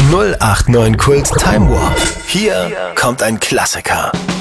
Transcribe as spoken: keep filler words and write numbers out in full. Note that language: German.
null acht neun Kult Time Warp. Hier kommt ein Klassiker.